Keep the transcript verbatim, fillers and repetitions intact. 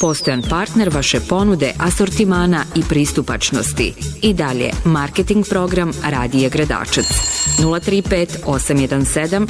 Postojan partner vaše ponude, asortimana i pristupačnosti. I dalje, marketing program Radija Gradačac. nula tri pet osam jedan sedam